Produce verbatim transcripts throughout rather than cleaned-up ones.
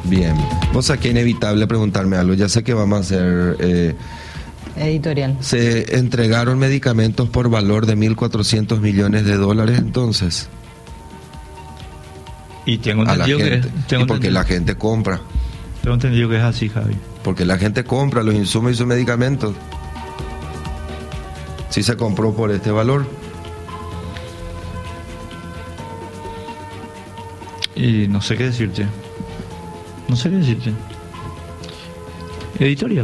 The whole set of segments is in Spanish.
Bien. Vos sabés que es inevitable preguntarme algo. Ya sé que vamos a hacer... Eh, editorial. Se entregaron medicamentos por valor de mil cuatrocientos millones de dólares entonces. Y tengo a la entendido que... gente. Tengo Y porque entendido, la gente compra. tengo entendido que es así, Javi. Porque la gente compra los insumos y sus medicamentos. Si se compró por este valor. Y no sé qué decirte. No sé qué decirte. Editorial.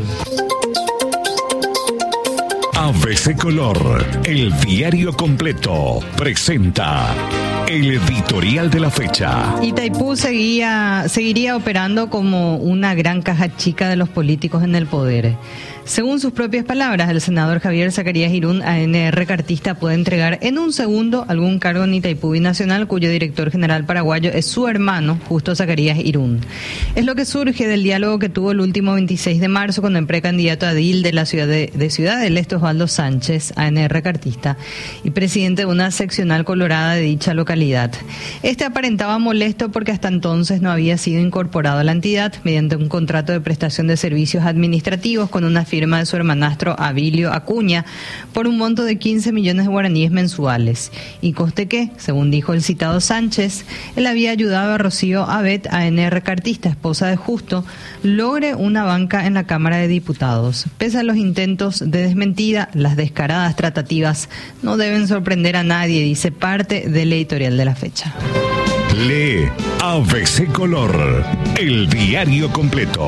A B C Color, el diario completo, presenta el editorial de la fecha. Itaipú seguía, seguiría operando como una gran caja chica de los políticos en el poder. Según sus propias palabras, el senador Javier Zacarías Irún, A N R cartista, puede entregar en un segundo algún cargo en Itaipú Binacional, cuyo director general paraguayo es su hermano, Justo Zacarías Irún. Es lo que surge del diálogo que tuvo el último veintiséis de marzo con el precandidato a edil de la ciudad de, de Ciudad del Este, Osvaldo Sánchez, A N R cartista, y presidente de una seccional colorada de dicha localidad. Este aparentaba molesto porque hasta entonces no había sido incorporado a la entidad mediante un contrato de prestación de servicios administrativos con una firma de su hermanastro Abilio Acuña por un monto de quince millones de guaraníes mensuales. Y coste que, según dijo el citado Sánchez, él había ayudado a Rocío Abet, A N R cartista, esposa de Justo, logre una banca en la Cámara de Diputados. Pese a los intentos de desmentida, las descaradas tratativas no deben sorprender a nadie, dice parte del editorial de la fecha. Lee A B C Color, el diario completo.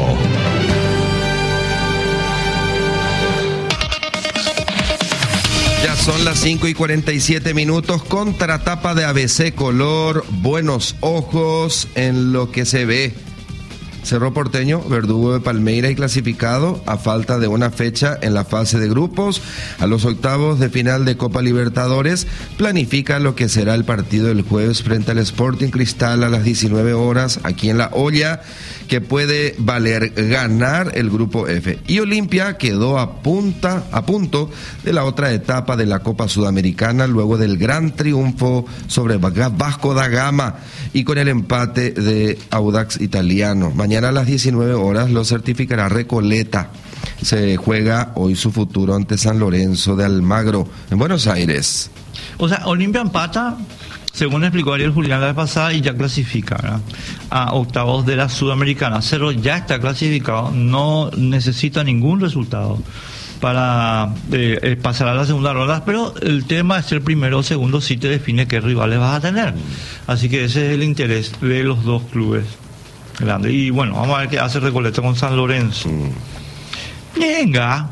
Ya son las cinco y cuarenta y siete minutos, contratapa de A B C Color, buenos ojos en lo que se ve. Cerro Porteño, verdugo de Palmeiras y clasificado a falta de una fecha en la fase de grupos. A los octavos de final de Copa Libertadores, planifica lo que será el partido del jueves frente al Sporting Cristal a las diecinueve horas aquí en La Olla, que puede valer ganar el grupo F. Y Olimpia quedó a, punta, a punto de la otra etapa de la Copa Sudamericana luego del gran triunfo sobre Vasco da Gama y con el empate de Audax Italiano. Mañana a las diecinueve horas lo certificará Recoleta. Se juega hoy su futuro ante San Lorenzo de Almagro en Buenos Aires. O sea, Olimpia empata, según explicó Ariel Julián la vez pasada, y ya clasifica, ¿verdad?, a octavos de la Sudamericana. Cerro ya está clasificado, no necesita ningún resultado para eh, pasar a la segunda ronda, pero el tema es el primero o segundo sí te define qué rivales vas a tener. Así que ese es el interés de los dos clubes grandes. Y bueno, vamos a ver qué hace Recoleta con San Lorenzo. Mm. Venga.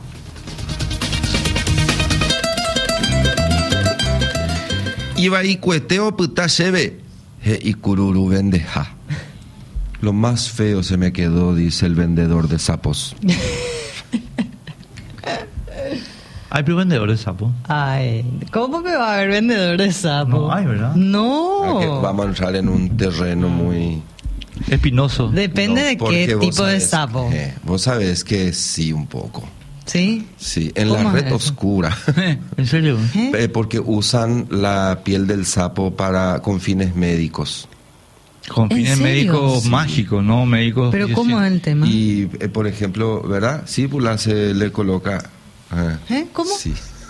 Iba y cueteo puta cheve. Y cururu vendeja. Lo más feo se me quedó, dice el vendedor de sapos. ¿Hay vendedor de sapos? Ay, ¿cómo que va a haber vendedor de sapos? No hay, ¿verdad? No. Que vamos a entrar en un terreno muy espinoso. Depende no, de qué tipo sabés, de sapo. Eh, vos sabés que sí, un poco. ¿Sí? Sí, en la red oscura. ¿En serio? ¿Eh? Eh, porque usan la piel del sapo para con fines médicos. Con fines médicos sí. mágicos, ¿no? Médicos. Pero ¿cómo es el tema? Y, eh, por ejemplo, ¿verdad? Sí, pues se le coloca... Eh, ¿Eh? ¿Cómo? Sí.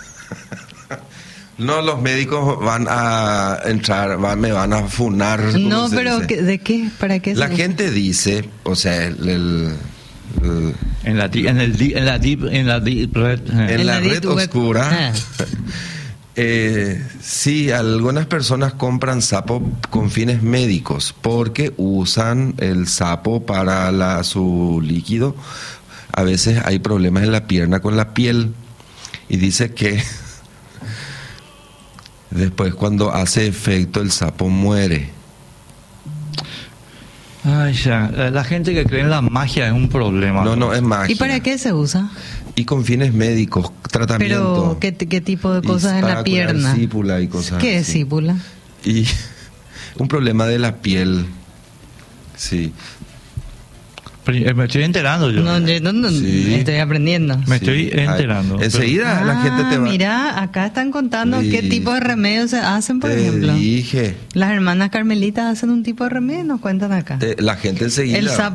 No, los médicos van a entrar, van, me van a funar. No, pero ¿de qué? ¿Para qué? La gente dice, o sea, el... el el en la en el en la deep en la deep red en, en la, la red oscura. Eh, sí, algunas personas compran sapo con fines médicos porque usan el sapo para la, su líquido. A veces hay problemas en la pierna con la piel y dice que después cuando hace efecto el sapo muere. Ay, ya, la gente que cree en la magia es un problema. No, no, es magia. ¿Y para qué se usa? Y con fines médicos, tratamiento. ¿Pero qué, qué tipo de cosas en la pierna? Sípula y cosas ¿Qué así. es sípula? Y un problema de la piel, sí. Me estoy enterando yo. No, yo no, no sí. estoy aprendiendo. Me estoy sí. enterando. Ay, enseguida pero... la gente te va... Mira, acá están contando sí. qué tipo de remedios se hacen, por te ejemplo. dije. Las hermanas carmelitas hacen un tipo de remedio, nos cuentan acá. Te, la gente enseguida... El